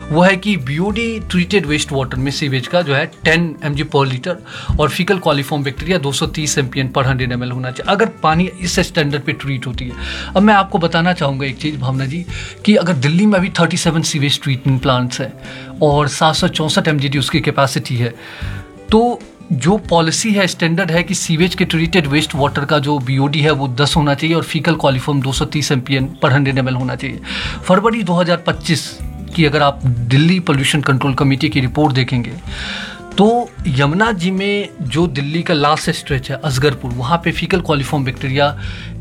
वो है कि बीओडी ट्रीटेड वेस्ट वाटर में सीवेज का जो है 10 mg पर लीटर और फीकल कॉलीफॉर्म बैक्टीरिया 230 MPN पर 100 ml होना चाहिए अगर पानी इस स्टैंडर्ड पे ट्रीट होती है। अब मैं आपको बताना चाहूँगा एक चीज़ भावना जी, कि अगर दिल्ली में अभी 37 सीवेज ट्रीटमेंट प्लांट्स हैं और 764 MGD उसकी कैपेसिटी है, तो जो पॉलिसी है, स्टैंडर्ड है कि सीवेज के ट्रीटेड वेस्ट वाटर का जो बीओडी है वो 10 होना चाहिए और फीकल कॉलीफॉर्म 230 MPN पर 100 ml होना चाहिए। फरवरी 2025 की अगर आप दिल्ली पोल्यूशन कंट्रोल कमेटी की रिपोर्ट देखेंगे तो यमुना जी में जो दिल्ली का लास्ट स्ट्रेच है असगरपुर, वहाँ पे फीकल कॉलीफॉर्म बैक्टीरिया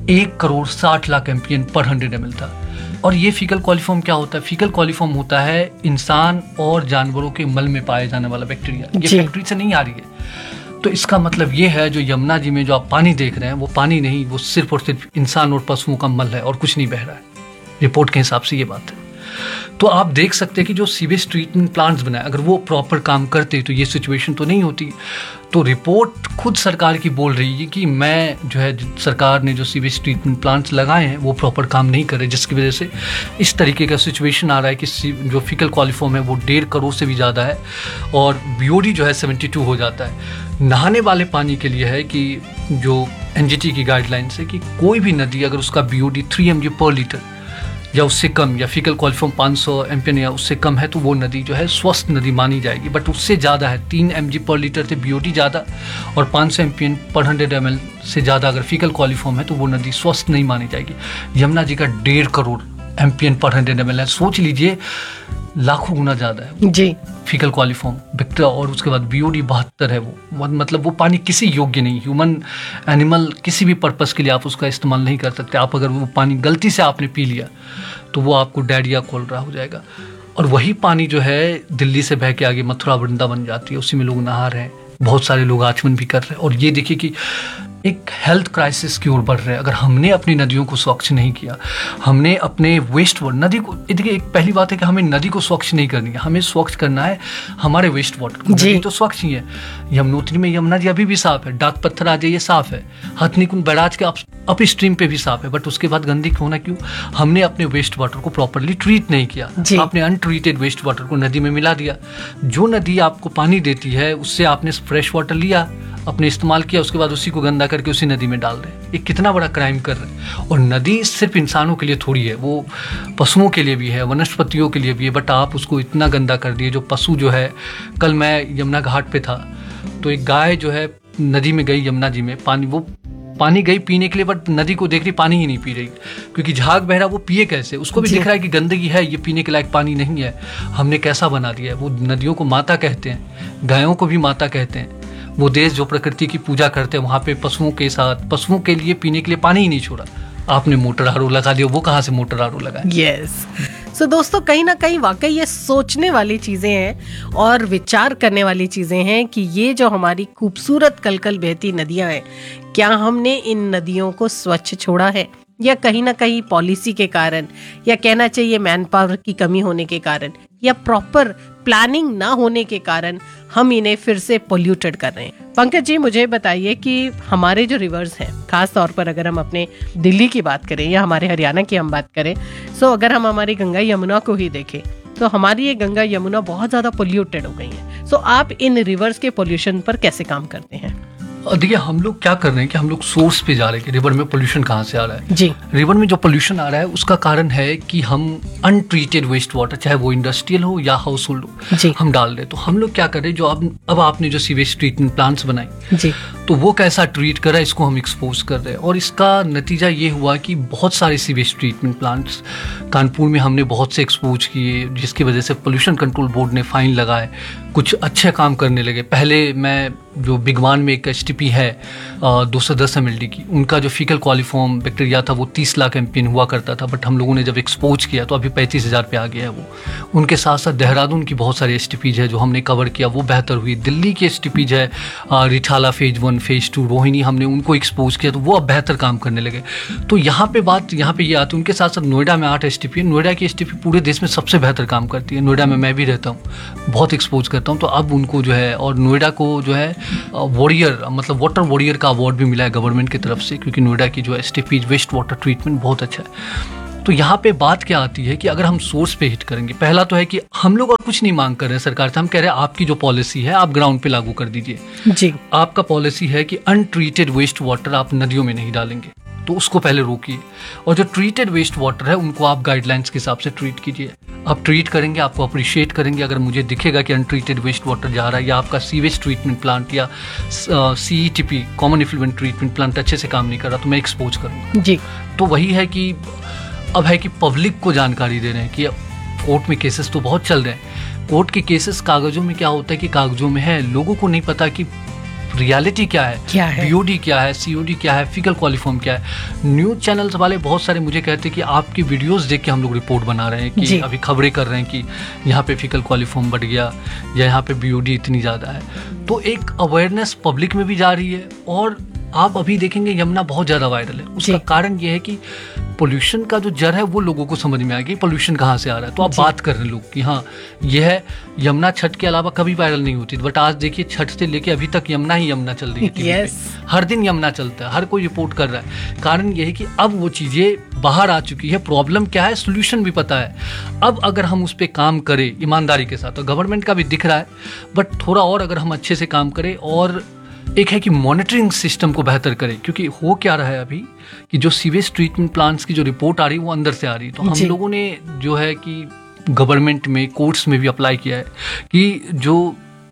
1,60,00,000 MPN पर 100 ml था। और ये फीकल कॉलीफॉर्म क्या होता है? फीकल कॉलीफॉर्म होता है इंसान और जानवरों के मल में पाया जाने वाला बैक्टीरिया। ये फैक्ट्री से नहीं आ रही है। तो इसका मतलब ये है जो यमुना जी में जो आप पानी देख रहे हैं वो पानी नहीं, वो सिर्फ और सिर्फ इंसान और पशुओं का मल है और कुछ नहीं बह रहा है। रिपोर्ट के हिसाब से ये बात है। तो आप देख सकते हैं कि जो सीवेज ट्रीटमेंट प्लांट्स बनाए अगर वो प्रॉपर काम करते तो ये सिचुएशन तो नहीं होती। तो रिपोर्ट खुद सरकार की बोल रही है कि मैं जो है सरकार ने जो सीवेज ट्रीटमेंट प्लांट्स लगाए हैं वो प्रॉपर काम नहीं कर रहे, जिसकी वजह से इस तरीके का सिचुएशन आ रहा है कि जो फीकल कॉलीफॉर्म है वो 1.5 करोड़ से भी ज़्यादा है और बीओडी जो है 72 हो जाता है। नहाने वाले पानी के लिए है कि जो एनजीटी की गाइडलाइंस है कि कोई भी नदी अगर उसका बीओडी 3 mg पर लीटर या उससे कम या फीकल कॉलीफॉर्म 500 MPN या उससे कम है तो वो नदी जो है स्वस्थ नदी मानी जाएगी। बट उससे ज़्यादा है, 3 mg पर लीटर से बीओडी ज़्यादा और 500 MPN पर 100 ml से ज़्यादा अगर फीकल कॉलीफॉर्म है तो वो नदी स्वस्थ नहीं मानी जाएगी। यमुना जी का 1.5 करोड़ MPN पर 100 ml है, सोच लीजिए लाखों गुना ज़्यादा है जी फीकल कॉलीफॉर्म बैक्टीरिया। और उसके बाद बीओडी 72 है, वो मतलब वो पानी किसी योग्य नहीं, ह्यूमन एनिमल किसी भी पर्पस के लिए आप उसका इस्तेमाल नहीं कर सकते। आप अगर वो पानी गलती से आपने पी लिया तो वो आपको डायरिया कोलरा हो जाएगा। और वही पानी जो है दिल्ली से बह के आगे मथुरा वृंदावन जाती है, उसी में लोग नहा रहे हैं, बहुत सारे लोग आचमन भी कर रहे हैं। और ये देखिए कि एक हेल्थ क्राइसिस की ओर बढ़ रहे हैं। अगर हमने अपनी नदियों को स्वच्छ नहीं किया, हमने अपने वेस्ट वाटर नदी को, देखिए एक पहली बात है कि हमें नदी को स्वच्छ नहीं करनी है, हमें स्वच्छ करना है हमारे वेस्ट वाटर को। नदी तो स्वच्छ ही है, यमुनोत्री में यमुना जी अभी भी साफ है, डाक पत्थर आ जाइए साफ है, हथनीकुंड बैराज के अप स्ट्रीम पे भी साफ है। बट उसके बाद गंदगी होना क्यों? हमने अपने वेस्ट वाटर को प्रॉपरली ट्रीट नहीं किया। आपने अनट्रीटेड वेस्ट वाटर को नदी में मिला दिया। जो नदी आपको पानी देती है उससे आपने फ्रेश वाटर लिया, अपने इस्तेमाल किया, उसके बाद उसी को गंदा करके उसी नदी में डाल रहे हैं। ये कितना बड़ा क्राइम कर रहे हैं। और नदी सिर्फ इंसानों के लिए थोड़ी है, वो पशुओं के लिए भी है, वनस्पतियों के लिए भी है। बट आप उसको इतना गंदा कर दिए। जो पशु जो है, कल मैं यमुना घाट पे था तो एक गाय जो है नदी में गई, यमुना जी में पानी गई पीने के लिए, बट नदी को देख रही पानी ही नहीं पी रही क्योंकि झाग बह रहा, वो पिए कैसे? उसको भी दिख रहा है कि गंदगी है, ये पीने के लायक पानी नहीं है। हमने कैसा बना दिया है। वो नदियों को माता कहते हैं, गायों को भी माता कहते हैं। वो देश जो प्रकृति की पूजा करते हैं वहाँ पे पशुओं के साथ, पशुओं के लिए पीने के लिए पानी ही नहीं छोड़ा। आपने मोटर आरओ लगा दिया, वो कहाँ से मोटर आरओ लगा? यस। सो दोस्तों, कहीं ना कहीं वाकई ये सोचने वाली चीज़ें हैं और विचार करने वाली चीज़ें हैं कि ये जो हमारी खूबसूरत कलकल बहती नदियाँ हैं, क्या हमने इन नदियों को स्वच्छ छोड़ा है या कहीं ना कहीं पॉलिसी के कारण, या कहना चाहिए मैन पावर की कमी होने के कारण, या प्रॉपर प्लानिंग ना होने के कारण हम इन्हें फिर से पोल्यूटेड कर रहे हैं। पंकज जी, मुझे बताइए कि हमारे जो रिवर्स हैं, खास तौर पर अगर हम अपने दिल्ली की बात करें या हमारे हरियाणा की हम बात करें, सो अगर हम हमारी गंगा यमुना को ही देखें तो हमारी ये गंगा यमुना बहुत ज़्यादा पोल्यूटेड हो गई है। सो आप इन रिवर्स के पोल्यूशन पर कैसे काम करते हैं? देखिए, हम लोग क्या कर रहे हैं कि हम लोग सोर्स पे जा रहे हैं कि रिवर में पोल्यूशन कहाँ से आ रहा है जी। रिवर में जो पोल्यूशन आ रहा है उसका कारण है कि हम अनट्रीटेड वेस्ट वाटर, चाहे वो इंडस्ट्रियल हो या हाउस होल्ड हो, हम डाल रहे हैं। तो हम लोग क्या कर रहे हैं, जो अब आपने जो सीवेज ट्रीटमेंट प्लांट्स बनाए जी, तो वो कैसा ट्रीट कर रहा है, इसको हम एक्सपोज कर रहे हैं। और इसका नतीजा ये हुआ कि बहुत सारे सीवेज ट्रीटमेंट प्लांट्स कानपुर में हमने बहुत से एक्सपोज किए, जिसकी वजह से पोल्यूशन कंट्रोल बोर्ड ने फाइन लगाए, कुछ अच्छे काम करने लगे। पहले मैं जो बिगवान में एक एचटीपी है 210 ml की, उनका जो फीकल कॉलीफॉर्म बैक्टीरिया था वो 30 लाख MPN हुआ करता था। बट हम लोगों ने जब एक्सपोज किया तो अभी 35,000 पे आ गया है वो। उनके साथ साथ देहरादून की बहुत सारी एचटीपीज है जो हमने कवर किया, वो बेहतर हुई। दिल्ली की एचटीपीज है रिठाला फेज 1 फेज 2, रोहिणी, हमने उनको एक्सपोज किया तो वो अब बेहतर काम करने लगे। तो यहाँ पे ये आती है। उनके साथ साथ नोएडा में 8 एचटीपी है। नोएडा की एचटीपी पूरे देश में सबसे बेहतर काम करती है। नोएडा में मैं भी रहता हूँ, बहुत एक्सपोज करता हूँ। तो अब उनको जो है, और नोएडा को जो है वॉरियर, मतलब वाटर वॉरियर का अवार्ड भी मिला है गवर्नमेंट की तरफ से, क्योंकि नोएडा की जो एसटीपी वेस्ट वाटर ट्रीटमेंट बहुत अच्छा है। तो यहाँ पे बात क्या आती है कि अगर हम सोर्स पे हिट करेंगे, पहला तो है कि हम लोग और कुछ नहीं मांग कर रहे हैं सरकार से, हम कह रहे हैं आपकी जो पॉलिसी है आप ग्राउंड पे लागू कर दीजिए। जी। आपका पॉलिसी है कि अनट्रीटेड वेस्ट वाटर आप नदियों में नहीं डालेंगे, तो उसको पहले रोकिए, और जो ट्रीटेड वेस्ट वाटर है उनको आप गाइडलाइंस के हिसाब से ट्रीट कीजिए। आप ट्रीट करेंगे, आपको अप्रिशिएट करेंगे। अगर मुझे दिखेगा कि अनट्रीटेड वेस्ट वाटर जा रहा है, या आपका सीवेज ट्रीटमेंट प्लांट या CETP common effluent treatment plant अच्छे से काम नहीं कर रहा, तो मैं एक्सपोज करूँगा। जी। तो वही है कि अब है कि पब्लिक को जानकारी दे रहे हैं कि कोर्ट में केसेस तो बहुत चल रहे हैं। कोर्ट के केसेस कागजों में क्या होता है कि कागजों में है, लोगों को नहीं पता कि रियलिटी क्या है, BOD क्या है, COD क्या है, फीकल कॉलिफॉर्म क्या है। न्यूज चैनल्स वाले बहुत सारे मुझे कहते हैं कि आपकी वीडियोस देख के हम लोग रिपोर्ट बना रहे हैं कि अभी खबरें कर रहे हैं कि यहाँ पे फीकल कॉलिफॉर्म बढ़ गया या यहाँ पे BOD इतनी ज़्यादा है। तो एक अवेयरनेस पब्लिक में भी जा रही है, और आप अभी देखेंगे यमुना बहुत ज़्यादा वायरल है। उसका कारण ये है कि पोल्यूशन का जो जड़ है वो लोगों को समझ में आ गई, पोल्यूशन कहाँ से आ रहा है। तो आप बात कर रहे हैं लोग कि हाँ ये है। यमुना छठ के अलावा कभी वायरल नहीं होती, बट आज देखिए छठ से लेके अभी तक यमुना ही यमुना चल रही है टीवी पे। हर दिन यमुना चलता है, हर कोई रिपोर्ट कर रहा है। कारण ये है कि अब वो चीज़ें बाहर आ चुकी है, प्रॉब्लम क्या है, सोल्यूशन भी पता है। अब अगर हम उस पर काम करें ईमानदारी के साथ, तो गवर्नमेंट का भी दिख रहा है, बट थोड़ा और अगर हम अच्छे से काम करें, और एक है कि मॉनिटरिंग सिस्टम को बेहतर करें। क्योंकि हो क्या रहा है अभी कि जो सीवेज ट्रीटमेंट प्लांट्स की जो रिपोर्ट आ रही है वो अंदर से आ रही है। तो हम लोगों ने जो है कि गवर्नमेंट में, कोर्ट्स में भी अप्लाई किया है कि जो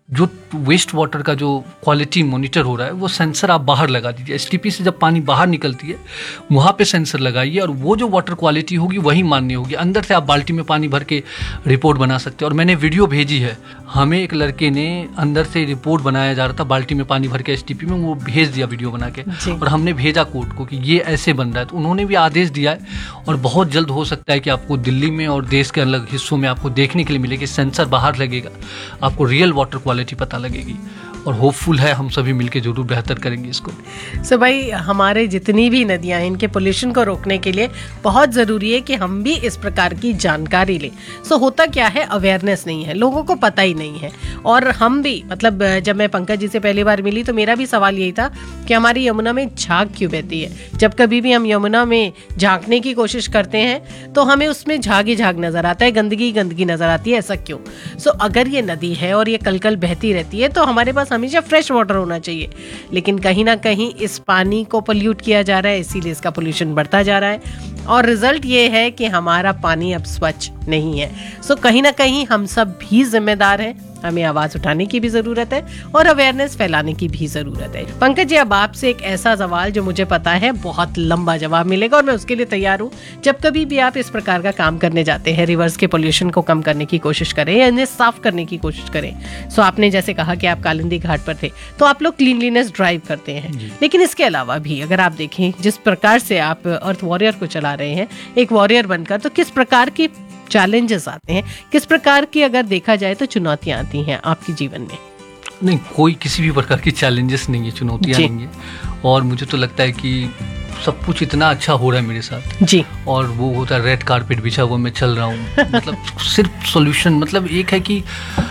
वेस्ट वाटर का जो क्वालिटी मॉनिटर हो रहा है वो सेंसर आप बाहर लगा दीजिए। STP से जब पानी बाहर निकलती है वहाँ पे सेंसर लगाइए, और वो जो वाटर क्वालिटी होगी वही मान्य होगी। अंदर से आप बाल्टी में पानी भर के रिपोर्ट बना सकते हैं। और मैंने वीडियो भेजी है, हमें एक लड़के ने अंदर से रिपोर्ट बनाया जा रहा था बाल्टी में पानी भर के STP में, वो भेज दिया वीडियो बना के, और हमने भेजा कोर्ट को कि ये ऐसे बन रहा है। तो उन्होंने भी आदेश दिया है, और बहुत जल्द हो सकता है कि आपको दिल्ली में और देश के अलग हिस्सों में आपको देखने के लिए मिलेगी, सेंसर बाहर लगेगा, आपको रियल वाटर क्वालिटी पता लगेगी। और होपफुल है हम सभी मिलके जरूर बेहतर करेंगे इसको। सो भाई, हमारे जितनी भी नदियां हैं इनके पोल्यूशन को रोकने के लिए बहुत ज़रूरी है कि हम भी इस प्रकार की जानकारी लें। सो होता क्या है, अवेयरनेस नहीं है, लोगों को पता ही नहीं है। और हम भी, मतलब जब मैं पंकज जी से पहली बार मिली तो मेरा भी सवाल यही था कि हमारी यमुना में झाग क्यों बहती है। जब कभी भी हम यमुना में झांकने की कोशिश करते हैं तो हमें उसमें झाग ही झाग नजर आता है, गंदगी गंदगी नजर आती है, ऐसा क्यों। सो अगर ये नदी है और ये कल कल बहती रहती है तो हमारे पास हमेशा फ्रेश वाटर होना चाहिए, लेकिन कहीं ना कहीं इस पानी को पोल्यूट किया जा रहा है, इसीलिए इसका पोल्यूशन बढ़ता जा रहा है, और रिजल्ट ये है कि हमारा पानी अब स्वच्छ नहीं है। सो कहीं ना कहीं हम सब भी जिम्मेदार हैं, हमें आवाज उठाने की भी जरूरत है और अवेयरनेस फैलाने की भी जरूरत है। पंकज जी, अब आपसे एक ऐसा सवाल जो मुझे पता है बहुत लंबा जवाब मिलेगा, और मैं उसके लिए तैयार हूँ। जब कभी भी आप इस प्रकार का काम करने जाते हैं, रिवर्स के पोल्यूशन को कम करने की कोशिश करें या इन्हें साफ करने की कोशिश करें, सो आपने जैसे कहा कि आप कालिंदी घाट पर थे, तो आप लोग क्लीनलीनेस ड्राइव करते हैं, लेकिन इसके अलावा भी अगर आप देखें जिस प्रकार से आप अर्थ वॉरियर को चला रहे हैं एक वॉरियर बनकर, तो किस प्रकार की चैलेंजेस आते हैं, किस प्रकार की अगर देखा जाए तो चुनौतियां आती हैं आपके जीवन में? नहीं, कोई किसी भी प्रकार की चैलेंजेस नहीं है, चुनौतियां नहीं है। और मुझे तो लगता है कि सब कुछ इतना अच्छा हो रहा है मेरे साथ जी, और वो होता है रेड कारपेट बिछा हुआ मैं चल रहा हूँ। मतलब सिर्फ सॉल्यूशन, मतलब एक है कि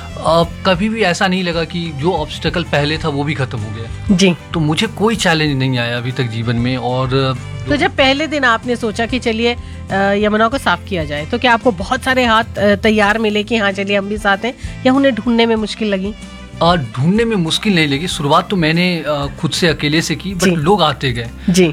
कभी भी ऐसा नहीं लगा कि जो ऑब्स्टेकल पहले था वो भी खत्म हो गया जी। तो मुझे कोई चैलेंज नहीं आया अभी तक जीवन में। और तो जब पहले दिन आपने सोचा कि चलिए यमुना को साफ किया जाए, तो क्या आपको बहुत सारे हाथ तैयार मिले कि हाँ चलिए हम भी साथ हैं, या उन्हें ढूंढने में मुश्किल लगी? ढूंढने में मुश्किल नहीं लगी। शुरुआत तो मैंने खुद से अकेले से की, बट लोग आते गए जी।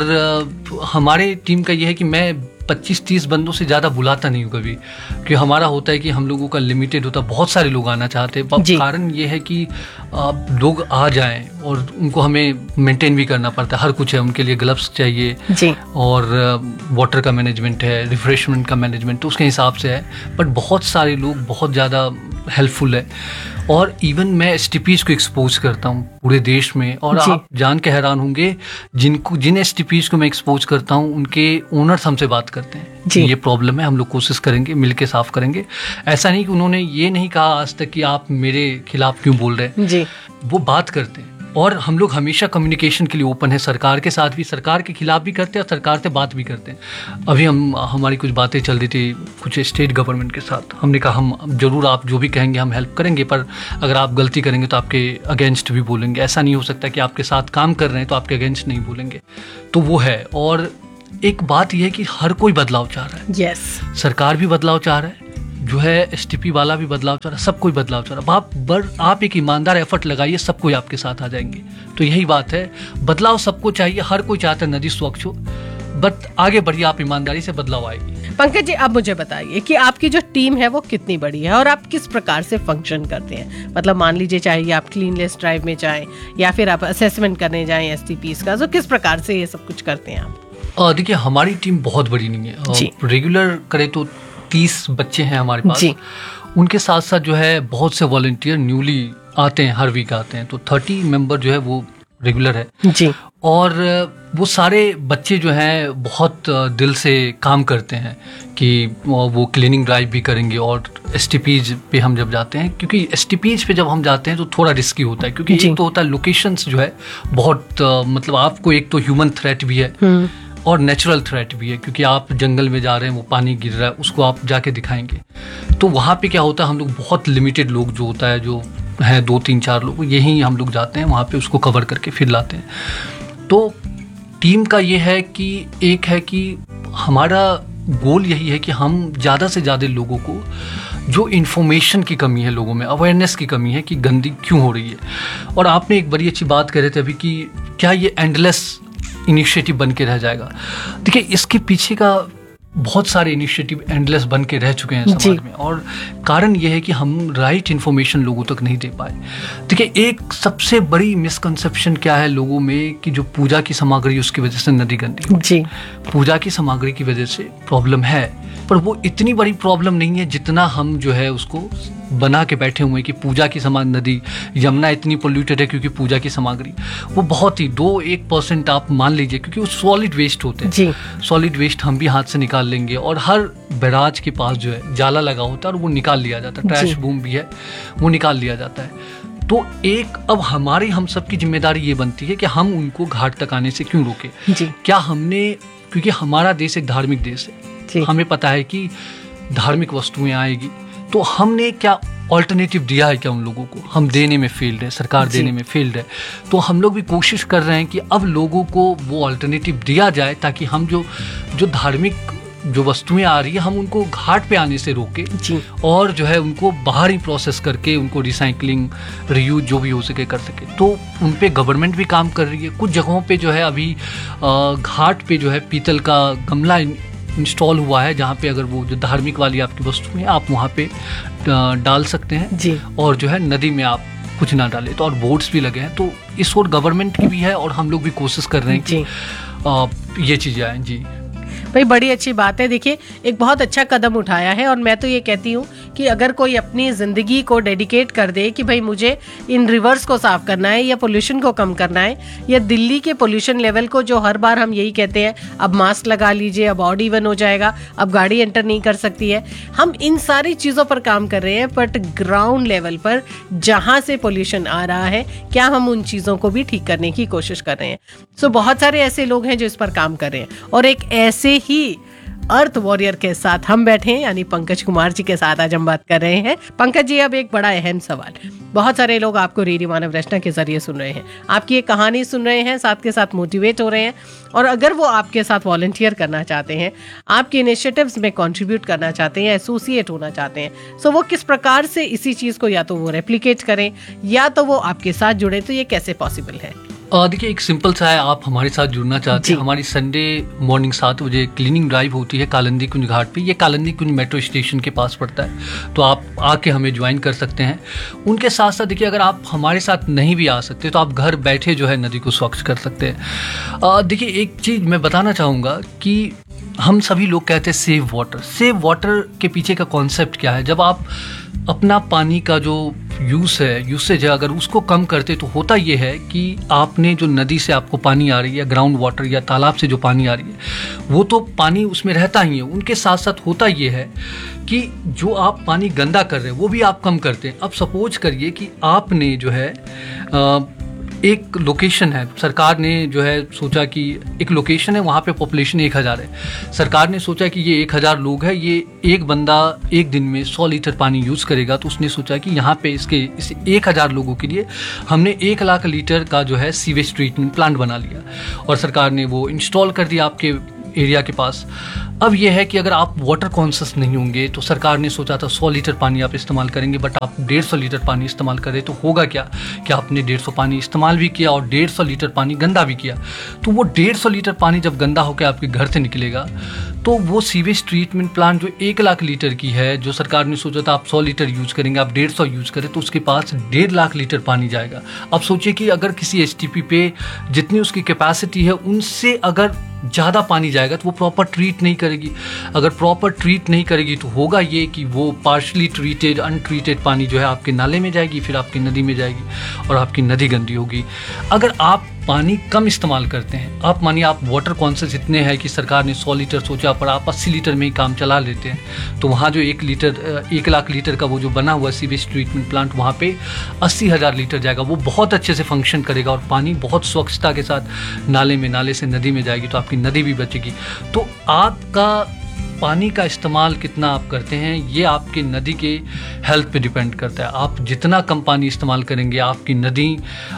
और हमारे टीम का ये है कि मैं 25-30 बंदों से ज़्यादा बुलाता नहीं हूँ कभी, कि हमारा होता है कि हम लोगों का लिमिटेड होता है, बहुत सारे लोग आना चाहते हैं। कारण ये है कि लोग आ जाएं और उनको हमें मेंटेन भी करना पड़ता है, हर कुछ है उनके लिए, ग्लव्स चाहिए जी। और वाटर का मैनेजमेंट है, रिफ्रेशमेंट का मैनेजमेंट, तो उसके हिसाब से है। बट बहुत सारे लोग बहुत ज़्यादा हेल्पफुल है, और इवन मैं STPs को एक्सपोज करता हूँ पूरे देश में। और आप जान के हैरान होंगे, जिन STPs को मैं एक्सपोज करता हूँ उनके ओनर्स हमसे बात करते हैं कि ये प्रॉब्लम है, हम लोग कोशिश करेंगे, मिलके साफ करेंगे। ऐसा नहीं कि उन्होंने ये नहीं कहा आज तक कि आप मेरे खिलाफ क्यों बोल रहे हैं जी। वो बात करते हैं, और हम लोग हमेशा कम्युनिकेशन के लिए ओपन है, सरकार के साथ भी, सरकार के खिलाफ भी करते हैं और सरकार से बात भी करते हैं। अभी हमारी कुछ बातें चल रही थी कुछ स्टेट गवर्नमेंट के साथ, हमने कहा हम जरूर आप जो भी कहेंगे हम हेल्प करेंगे, पर अगर आप गलती करेंगे तो आपके अगेंस्ट भी बोलेंगे। ऐसा नहीं हो सकता कि आपके साथ काम कर रहे हैं तो आपके अगेंस्ट नहीं बोलेंगे। तो वो है। और एक बात यह है कि हर कोई बदलाव चाह रहा है। यस, सरकार भी बदलाव चाह रहा है, जो है एसटीपी वाला भी बदलाव चाह रहा है, सब कोई बदलाव चाह रहा है। आप एक ईमानदार एफर्ट लगाइए, सब कोई आपके साथ आ जाएंगे। तो यही बात है, बदलाव सबको चाहिए, हर कोई चाहता है नदी स्वच्छ हो, बट आगे बढ़िए, आप ईमानदारी से बदलाव आएगी। पंकज जी, अब मुझे बताइए कि आपकी जो टीम है वो कितनी बड़ी है और आप किस प्रकार से फंक्शन करते हैं? मतलब मान लीजिए चाहे आप क्लीननेस ड्राइव में जाएं या फिर आप असेसमेंट करने जाएं एसटीपीज का, तो किस प्रकार से ये सब कुछ करते हैं आप? देखिए, हमारी टीम बहुत बड़ी नहीं है। रेगुलर करे तो 30 बच्चे हैं हमारे पास जी। उनके साथ साथ जो है बहुत से वॉलंटियर न्यूली आते हैं, हर वीक आते हैं, तो 30 मेंबर जो है वो रेगुलर है जी। और वो सारे बच्चे जो हैं बहुत दिल से काम करते हैं कि वो क्लीनिंग ड्राइव भी करेंगे। और एसटीपीज पे हम जब जाते हैं, क्योंकि एसटीपीज पे जब हम जाते हैं तो थोड़ा रिस्की होता है, क्योंकि एक तो होता है लोकेशंस जो है बहुत मतलब आपको एक तो ह्यूमन थ्रेट भी है और नेचुरल थ्रेट भी है, क्योंकि आप जंगल में जा रहे हैं, वो पानी गिर रहा है, उसको आप जाके दिखाएंगे। तो वहाँ पे क्या होता है, हम लोग बहुत लिमिटेड लोग जो होता है, जो है 2-3-4 लोग, यही हम लोग जाते हैं वहाँ पे, उसको कवर करके फिर लाते हैं। तो टीम का ये है कि एक है कि हमारा गोल यही है कि हम ज़्यादा से ज़्यादा लोगों को, जो इन्फॉर्मेशन की कमी है लोगों में, अवेयरनेस की कमी है कि गंदगी क्यों हो रही है। और आपने एक बड़ी अच्छी बात कह रहे थे अभी कि क्या ये एंडलेस इनिशिएटिव बन के रह जाएगा। देखिए, इसके पीछे का बहुत सारे इनिशिएटिव एंडलेस बन के रह चुके हैं समाज में, और कारण यह है कि हम राइट इन्फॉर्मेशन लोगों तक नहीं दे पाए। देखिए, एक सबसे बड़ी मिसकंसेप्शन क्या है लोगों में कि जो पूजा की सामग्री, उसकी वजह से नदी गंदी जी। पूजा की सामग्री की वजह से प्रॉब्लम है, पर वो इतनी बड़ी प्रॉब्लम नहीं है जितना हम जो है उसको बना के बैठे हुए हैं कि पूजा की सामग्री, नदी यमुना इतनी पोल्यूटेड है क्योंकि पूजा की सामग्री। वो बहुत ही 2-1% आप मान लीजिए, क्योंकि वो सॉलिड वेस्ट होते हैं। सॉलिड वेस्ट हम भी हाथ से निकाल लेंगे, और हर बैराज के पास जो है जाला लगा होता है और वो निकाल लिया जाता है। ट्रैश बूम भी है, वो निकाल लिया जाता है। तो एक अब हम सबकी जिम्मेदारी ये बनती है कि हम उनको घाट तक आने से क्यों रोके। क्या हमने, क्योंकि हमारा देश एक धार्मिक देश है, हमें पता है कि धार्मिक वस्तुएं आएगी, तो हमने क्या ऑल्टरनेटिव दिया है क्या उन लोगों को? हम देने में फेल्ड है, सरकार देने में फेल्ड है। तो हम लोग भी कोशिश कर रहे हैं कि अब लोगों को वो ऑल्टरनेटिव दिया जाए, ताकि हम जो धार्मिक जो वस्तुएं आ रही है, हम उनको घाट पे आने से रोके, और जो है उनको बाहर ही प्रोसेस करके उनको रिसाइकलिंग, रीयूज जो भी हो सके कर सके। तो उन पे गवर्नमेंट भी काम कर रही है। कुछ जगहों पे जो है अभी घाट पे जो है पीतल का गमला इंस्टॉल हुआ है, जहाँ पे अगर वो जो धार्मिक वाली आपकी वस्तुएं आप वहाँ पे डाल सकते हैं जी। और जो है नदी में आप कुछ ना डालें। तो और बोर्ड्स भी लगे हैं, तो इस ओर गवर्नमेंट की भी है, और हम लोग भी कोशिश कर रहे हैं कि ये चीज़ें आएँ जी। भाई, बड़ी अच्छी बात है। देखिए, एक बहुत अच्छा कदम उठाया है, और मैं तो ये कहती हूँ कि अगर कोई अपनी ज़िंदगी को डेडिकेट कर दे कि भाई मुझे इन रिवर्स को साफ करना है या पोल्यूशन को कम करना है, या दिल्ली के पोल्यूशन लेवल को, जो हर बार हम यही कहते हैं अब मास्क लगा लीजिए, अब ऑड इवन हो जाएगा, अब गाड़ी एंटर नहीं कर सकती है, हम इन सारी चीज़ों पर काम कर रहे हैं, बट ग्राउंड लेवल पर जहाँ से पोल्यूशन आ रहा है, क्या हम उन चीज़ों को भी ठीक करने की कोशिश कर रहे हैं? सो बहुत सारे ऐसे लोग हैं जो इस पर काम कर रहे हैं, और एक ऐसे ही अर्थ वॉरियर के साथ हम बैठे हैं, यानी पंकज कुमार जी के साथ आज हम बात कर रहे हैं। पंकज जी, अब एक बड़ा अहम सवाल, बहुत सारे लोग आपको रेडियो मानव रचना के जरिए सुन रहे हैं, आपकी एक कहानी सुन रहे हैं, साथ के साथ मोटिवेट हो रहे हैं, और अगर वो आपके साथ वॉलंटियर करना चाहते हैं, आपके इनिशिएटिव्स में कंट्रीब्यूट करना चाहते हैं, एसोसिएट होना चाहते हैं, सो वो किस प्रकार से इसी चीज़ को या तो वो रेप्लिकेट करें या तो वो आपके साथ जुड़े, तो ये कैसे पॉसिबल है? देखिए, एक सिंपल सा है, आप हमारे साथ जुड़ना चाहते हैं, हमारी संडे मॉर्निंग 7 बजे क्लीनिंग ड्राइव होती है कालिंदी कुंज घाट पे। ये कालिंदी कुंज मेट्रो स्टेशन के पास पड़ता है, तो आप आके हमें ज्वाइन कर सकते हैं। उनके साथ साथ देखिए, अगर आप हमारे साथ नहीं भी आ सकते तो आप घर बैठे जो है नदी को स्वच्छ कर सकते हैं। देखिए, एक चीज़ मैं बताना चाहूँगा कि हम सभी लोग कहते हैं सेव वाटर। सेव वाटर के पीछे का कॉन्सेप्ट क्या है? जब आप अपना पानी का जो यूसेज है, अगर उसको कम करते तो होता ये है कि आपने जो नदी से आपको पानी आ रही है, ग्राउंड वाटर या तालाब से जो पानी आ रही है, वो तो पानी उसमें रहता ही है। उनके साथ साथ होता ये है कि जो आप पानी गंदा कर रहे हैं वो भी आप कम करते हैं। अब सपोज करिए कि आपने जो है एक लोकेशन है, सरकार ने जो है सोचा कि एक लोकेशन है, वहाँ पे पॉपुलेशन 1000 है। सरकार ने सोचा कि ये 1000 लोग हैं, ये एक बंदा एक दिन में 100 लीटर पानी यूज़ करेगा, तो उसने सोचा कि यहाँ पे इस 1000 लोगों के लिए हमने 1 लाख लीटर का जो है सीवेज ट्रीटमेंट प्लांट बना लिया, और सरकार ने वो इंस्टॉल कर दिया आपके एरिया के पास। अब यह है कि अगर आप वाटर कॉन्शियस नहीं होंगे तो सरकार ने सोचा था 100 लीटर पानी आप इस्तेमाल करेंगे, बट आप 150 लीटर पानी इस्तेमाल करें तो होगा क्या कि आपने 150 पानी इस्तेमाल भी किया और 150 लीटर पानी गंदा भी किया। तो वो 150 लीटर पानी जब गंदा होकर आपके घर से निकलेगा तो वो सीवेज ट्रीटमेंट प्लांट जो 1 लाख लीटर की है, जो सरकार ने सोचा था आप 100 लीटर यूज करेंगे, आप 150 यूज करें तो उसके पास 1.5 लाख लीटर पानी जाएगा। अब सोचिए कि अगर किसी एसटीपी पे जितनी उसकी कैपेसिटी है उनसे अगर ज़्यादा पानी जाएगा तो वो प्रॉपर ट्रीट नहीं करेगी। अगर प्रॉपर ट्रीट नहीं करेगी तो होगा ये कि वो पार्शली ट्रीटेड अनट्रीटेड पानी जो है आपके नाले में जाएगी, फिर आपकी नदी में जाएगी और आपकी नदी गंदी होगी। अगर आप पानी कम इस्तेमाल करते हैं, आप मानिए आप वाटर कॉन्शियस इतने हैं कि सरकार ने 100 लीटर सोचा पर आप 80 लीटर में ही काम चला लेते हैं, तो वहाँ जो 1 लाख लीटर का वो जो बना हुआ सीवेज ट्रीटमेंट प्लांट वहाँ पे 80,000 लीटर जाएगा। वो बहुत अच्छे से फंक्शन करेगा और पानी बहुत स्वच्छता के साथ नाले से नदी में जाएगी तो आपकी नदी भी बचेगी। तो आपका पानी का इस्तेमाल कितना आप करते हैं ये आपके नदी के हेल्थ पे डिपेंड करता है। आप जितना कम पानी इस्तेमाल करेंगे आपकी नदी,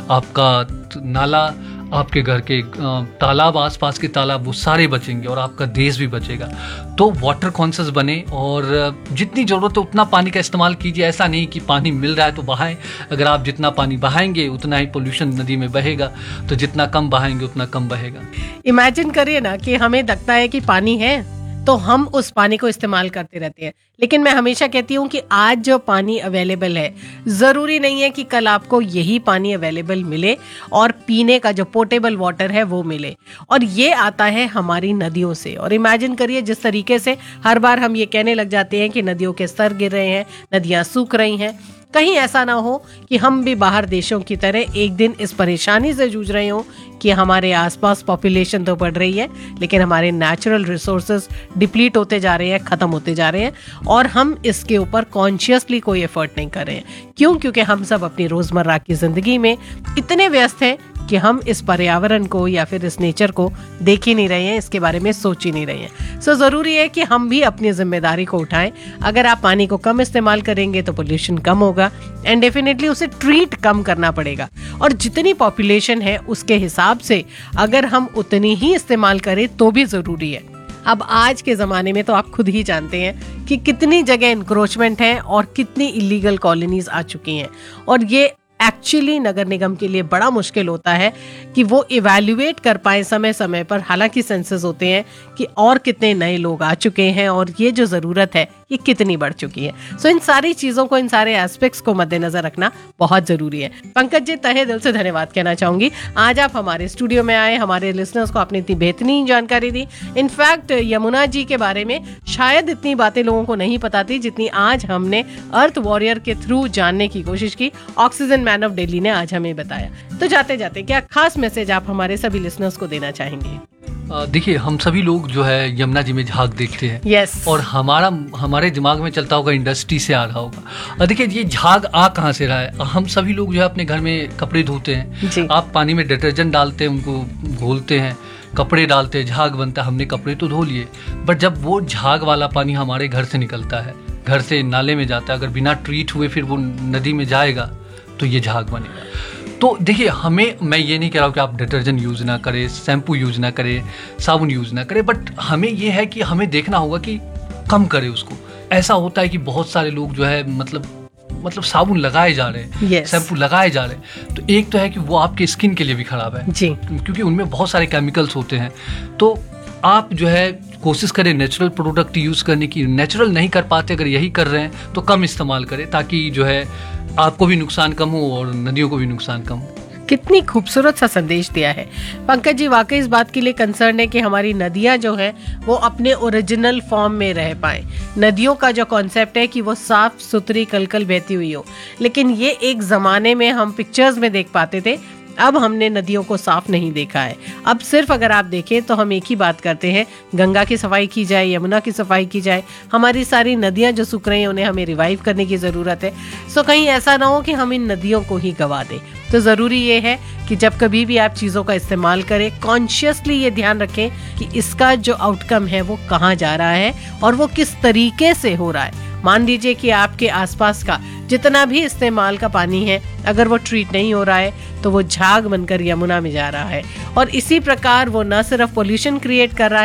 आपका नाला, आपके घर के तालाब, आसपास के तालाब वो सारे बचेंगे और आपका देश भी बचेगा। तो वाटर कॉन्शियस बने और जितनी ज़रूरत है उतना पानी का इस्तेमाल कीजिए। ऐसा नहीं कि पानी मिल रहा है तो बहाएं। अगर आप जितना पानी बहाएंगे उतना ही पोल्यूशन नदी में बहेगा, तो जितना कम बहाएंगे उतना कम बहेगा। इमेजिन करिए ना कि हमें लगता है कि पानी है तो हम उस पानी को इस्तेमाल करते रहते हैं, लेकिन मैं हमेशा कहती हूँ कि आज जो पानी अवेलेबल है ज़रूरी नहीं है कि कल आपको यही पानी अवेलेबल मिले और पीने का जो पोर्टेबल वाटर है वो मिले। और ये आता है हमारी नदियों से। और इमेजिन करिए जिस तरीके से हर बार हम ये कहने लग जाते हैं कि नदियों के स्तर गिर रहे हैं, नदियाँ सूख रही हैं, कहीं ऐसा ना हो कि हम भी बाहर देशों की तरह एक दिन इस परेशानी से जूझ रहे हो कि हमारे आसपास पॉपुलेशन तो बढ़ रही है लेकिन हमारे नेचुरल रिसोर्सेज डिप्लीट होते जा रहे हैं, खत्म होते जा रहे हैं और हम इसके ऊपर कॉन्शियसली कोई एफर्ट नहीं कर रहे हैं। क्यों? क्योंकि हम सब अपनी रोजमर्रा की जिंदगी में इतने व्यस्त हैं कि हम इस पर्यावरण को या फिर इस नेचर को देख ही नहीं रहे हैं, इसके बारे में सोच ही नहीं रहे हैं। सो जरूरी है कि हम भी अपनी जिम्मेदारी को उठाएं। अगर आप पानी को कम इस्तेमाल करेंगे तो पोल्यूशन कम होगा एंड डेफिनेटली उसे ट्रीट कम करना पड़ेगा। और जितनी पॉपुलेशन है उसके हिसाब से अगर हम उतनी ही इस्तेमाल करें तो भी जरूरी है। अब आज के ज़माने में तो आप खुद ही जानते हैं कि कितनी जगह इंक्रोचमेंट है और कितनी इलीगल कॉलोनीज आ चुकी हैं और ये एक्चुअली नगर निगम के लिए बड़ा मुश्किल होता है कि वो इवैल्यूएट कर पाए समय समय पर। हालांकि सेंसस होते हैं कि और कितने नए लोग आ चुके हैं और ये जो ज़रूरत है ये कितनी बढ़ चुकी है। सो इन सारी चीज़ों को, इन सारे एस्पेक्ट्स को मद्देनजर रखना बहुत ज़रूरी है। पंकज जी, तहे दिल से धन्यवाद कहना चाहूँगी। आज आप हमारे स्टूडियो में आए, हमारे लिसनर्स को आपने इतनी बेहतरीन जानकारी दी। इनफैक्ट यमुना जी के बारे में शायद इतनी बातें लोगों को नहीं पता थी जितनी आज हमने अर्थ वॉरियर के थ्रू जानने की कोशिश की। ऑक्सीजन मैन ऑफ दिल्ली ने आज हमें बताया। तो जाते जाते क्या खास मैसेज आप हमारे सभी लिसनर्स को देना चाहेंगे? देखिए, हम सभी लोग जो है यमुना जी में झाग देखते हैं। yes. और हमारे दिमाग में चलता होगा इंडस्ट्री से आ रहा होगा। और देखिए ये झाग आ कहाँ से रहा है। हम सभी लोग जो है अपने घर में कपड़े धोते हैं, आप पानी में डिटर्जेंट डालते हैं, उनको घोलते हैं, कपड़े डालते हैं, झाग बनता है, हमने कपड़े तो धो लिए, बट जब वो झाग वाला पानी हमारे घर से निकलता है, घर से नाले में जाता है, अगर बिना ट्रीट हुए फिर वो नदी में जाएगा तो ये झाग बनेगा। तो देखिए, मैं ये नहीं कह रहा हूँ कि आप डिटर्जेंट यूज़ ना करें, शैम्पू यूज़ ना करें, साबुन यूज़ ना करें, बट हमें ये है कि हमें देखना होगा कि कम करें उसको। ऐसा होता है कि बहुत सारे लोग जो है मतलब साबुन लगाए जा रहे हैं, शैम्पू लगाए जा रहे हैं, तो एक तो है कि वो आपके स्किन के लिए भी खराब है जी, क्योंकि उनमें बहुत सारे केमिकल्स होते हैं। तो आप जो है कोशिश करें नेचुरल प्रोडक्ट यूज़ करने की। नेचुरल नहीं कर पाते, अगर यही कर रहे हैं तो कम इस्तेमाल करें, ताकि जो है आपको भी नुकसान कम हो और नदियों को भी नुकसान कम हो। कितनी खूबसूरत सा संदेश दिया है पंकज जी। वाकई इस बात के लिए कंसर्न है कि हमारी नदियां जो है वो अपने ओरिजिनल फॉर्म में रह पाए। नदियों का जो कॉन्सेप्ट है कि वो साफ सुथरी कलकल बहती हुई हो, लेकिन ये एक ज़माने में हम पिक्चर्स में देख पाते थे, अब हमने नदियों को साफ नहीं देखा है। अब सिर्फ अगर आप देखें तो हम एक ही बात करते हैं, गंगा की सफाई की जाए, यमुना की सफाई की जाए। हमारी सारी नदियां जो सूख रही हैं उन्हें हमें रिवाइव करने की ज़रूरत है। सो कहीं ऐसा ना हो कि हम इन नदियों को ही गवा दें। तो ज़रूरी ये है कि जब कभी भी आप चीज़ों का इस्तेमाल करें, कॉन्शियसली ये ध्यान रखें कि इसका जो आउटकम है वो कहाँ जा रहा है और वो किस तरीके से हो रहा है। मान लीजिए कि आपके आसपास का जितना भी इस्तेमाल का पानी है, अगर वो ट्रीट नहीं हो रहा है तो वो झाग बनकर यमुना में जा रहा है और इसी प्रकार वो न सिर्फ पोल्यूशन क्रिएट कर रहा है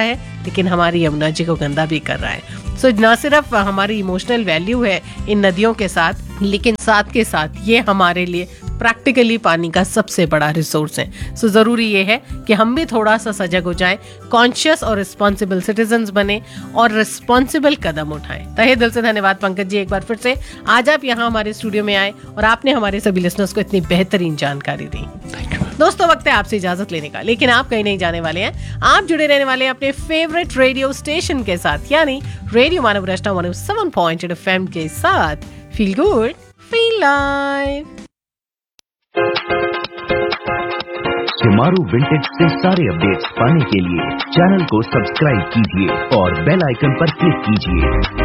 लेकिन हमारी यमुना जी को गंदा भी कर रहा है। सो न सिर्फ हमारी इमोशनल वैल्यू है इन नदियों के साथ, लेकिन साथ के साथ ये हमारे लिए प्रैक्टिकली पानी का सबसे बड़ा रिसोर्स है। सो जरूरी ये है कि हम भी थोड़ा सा सजग हो जाएं, कॉन्शियस और रिस्पॉन्सिबल सिटीजन्स बने और रिस्पॉन्सिबल कदम उठाएं। तहे दिल से धन्यवाद पंकज जी, एक बार फिर से आज आप यहाँ हमारे स्टूडियो में आए और आपने हमारे सभी लिसनर्स को इतनी बेहतरीन जानकारी दी। दोस्तों वक्त है आपसे इजाजत लेने का, लेकिन आप कहीं नहीं जाने वाले हैं। आप जुड़े रहने वाले हैं अपने फेवरेट रेडियो स्टेशन के साथ, यानी रेडियो मानव रचना 107.8 FM के साथ। Feel good, feel live. सुमारू vintage से सारे अपडेट्स पाने के लिए चैनल को सब्सक्राइब कीजिए और बेल आइकन पर क्लिक कीजिए।